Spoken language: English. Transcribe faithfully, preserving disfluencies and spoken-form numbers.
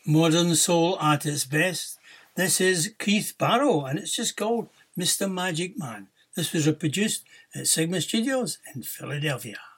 Modern soul at its best. This is Keith Barrow, and it's just called Mister Magic Man. This was reproduced at Sigma Studios in Philadelphia.